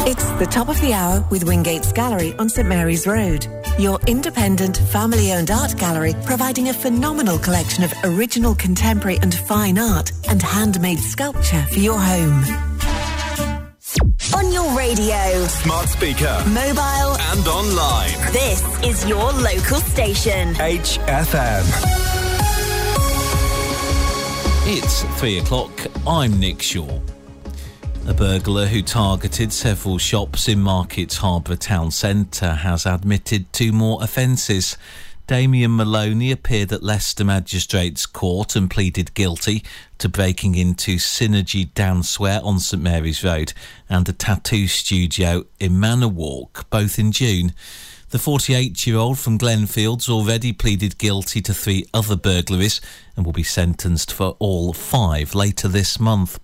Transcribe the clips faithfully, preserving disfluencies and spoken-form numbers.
It's the top of the hour with Wingate's Gallery on St Mary's Road. Your independent, family-owned art gallery providing a phenomenal collection of original contemporary and fine art and handmade sculpture for your home. On your radio, smart speaker, mobile and online. This is your local station. H F M. It's three o'clock. I'm Nick Shaw. A burglar who targeted several shops in Market Harbour town centre has admitted two more offences. Damien Maloney appeared at Leicester Magistrates Court and pleaded guilty to breaking into Synergy Dancewear on St Mary's Road and a tattoo studio in Manor Walk, both in June. The forty-eight-year-old from Glenfields already pleaded guilty to three other burglaries and will be sentenced for all five later this month.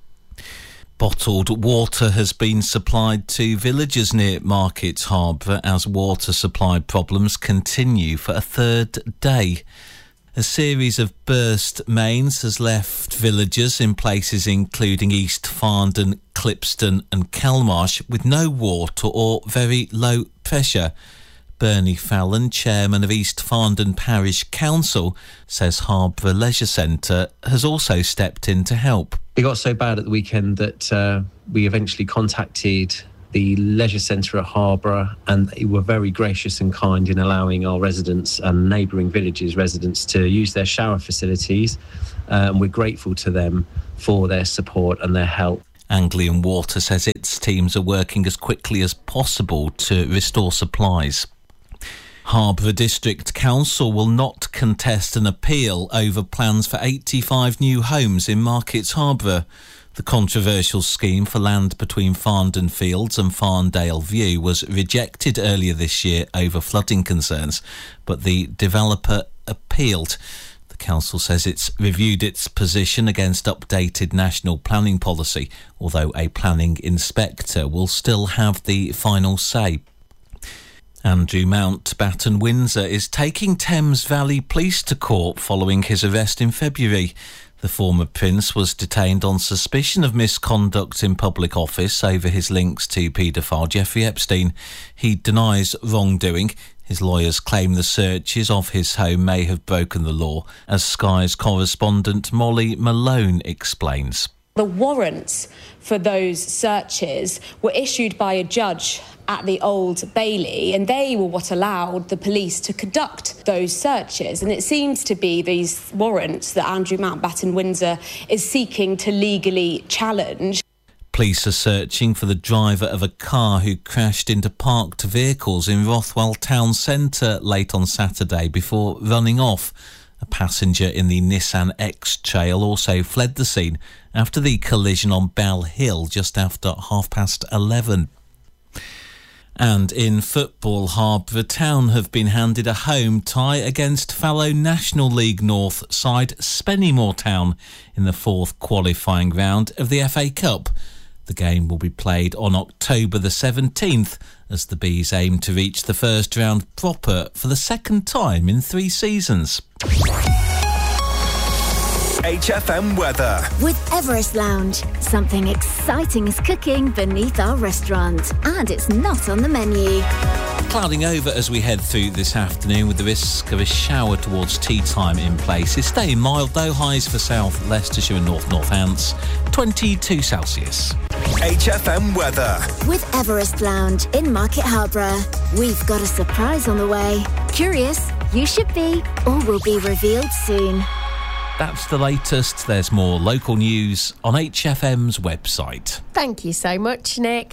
Bottled water has been supplied to villagers near Market Harbour as water supply problems continue for a third day. A series of burst mains has left villagers in places including East Farndon, Clipston and Kelmarsh with no water or very low pressure. Bernie Fallon, chairman of East Farndon Parish Council, says Harbour Leisure Centre has also stepped in to help. It got so bad at the weekend that uh, we eventually contacted the Leisure Centre at Harbour, and they were very gracious and kind in allowing our residents and neighbouring villages residents to use their shower facilities, uh, and we're grateful to them for their support and their help. Anglian Water says its teams are working as quickly as possible to restore supplies. Harbour District Council will not contest an appeal over plans for eighty-five new homes in Market Harbour. The controversial scheme for land between Farndon Fields and Farndale View was rejected earlier this year over flooding concerns, but the developer appealed. The council says it's reviewed its position against updated national planning policy, although a planning inspector will still have the final say. Andrew Mountbatten Windsor is taking Thames Valley Police to court following his arrest in February. The former Prince was detained on suspicion of misconduct in public office over his links to paedophile Jeffrey Epstein. He denies wrongdoing. His lawyers claim the searches of his home may have broken the law, as Sky's correspondent Molly Malone explains. The warrants for those searches were issued by a judge at the Old Bailey, and they were what allowed the police to conduct those searches. And it seems to be these warrants that Andrew Mountbatten Windsor is seeking to legally challenge. Police are searching for the driver of a car who crashed into parked vehicles in Rothwell Town Centre late on Saturday before running off. A passenger in the Nissan X-Trail also fled the scene after the collision on Bell Hill just after half past eleven. And in football, Harbour Town have been handed a home tie against fellow National League North side Spennymoor Town in the fourth qualifying round of the F A Cup. The game will be played on October the seventeenth as the Bees aim to reach the first round proper for the second time in three seasons. H F M weather. With Everest Lounge, something exciting is cooking beneath our restaurant, and it's not on the menu. Clouding over as we head through this afternoon with the risk of a shower towards tea time in places. Staying mild though, highs for South Leicestershire and North Northants, twenty-two Celsius. H F M weather. With Everest Lounge in Market Harbour, we've got a surprise on the way. Curious? You should be. All will be revealed soon. That's the latest. There's more local news on H F M's website. Thank you so much, Nick.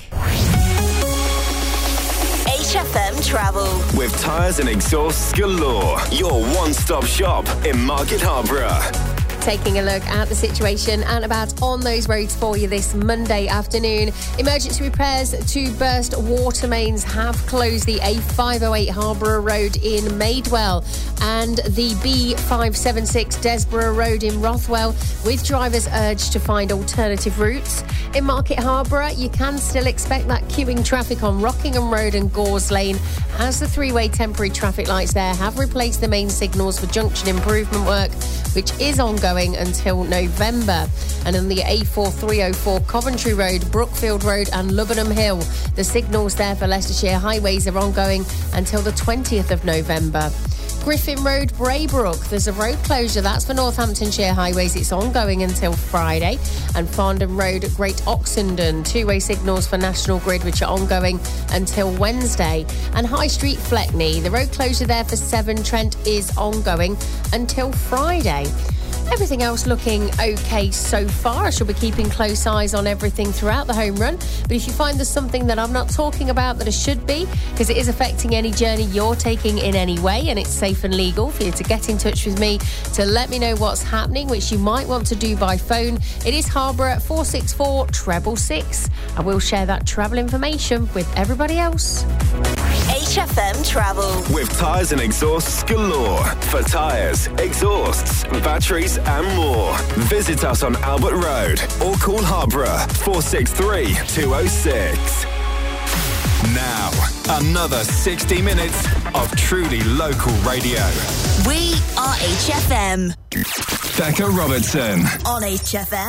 H F M Travel. With tyres and exhausts galore. Your one-stop shop in Market Harbour. Taking a look at the situation and about on those roads for you this Monday afternoon. Emergency repairs to burst water mains have closed the A five oh eight Harborough Road in Madewell and the B five seventy-six Desborough Road in Rothwell, with drivers urged to find alternative routes. In Market Harbour, you can still expect that queuing traffic on Rockingham Road and Gores Lane, as the three-way temporary traffic lights there have replaced the main signals for junction improvement work, which is ongoing ongoing until November. And on the A four three oh four Coventry Road, Brookfield Road and Lubenham Hill, the signals there for Leicestershire highways are ongoing until the twentieth of November. Griffin Road, Braybrook, there's a road closure. That's for Northamptonshire highways. It's ongoing until Friday. And Farndon Road, Great Oxenden, two-way signals for National Grid, which are ongoing until Wednesday. And High Street, Fleckney, the road closure there for Severn Trent is ongoing until Friday. Everything else looking okay so far. I shall be keeping close eyes on everything throughout the home run. But if you find there's something that I'm not talking about that it should be, because it is affecting any journey you're taking in any way, and it's safe and legal for you to get in touch with me to let me know what's happening, which you might want to do by phone. It is Harborough at four six four, treble six. I will share that travel information with everybody else. H F M Travel. With tyres and exhausts galore. For tyres, exhausts, batteries and more. Visit us on Albert Road or call Harborough four six three, two oh six. Now, another sixty minutes of truly local radio. We are H F M. Becca Robertson. On H F M.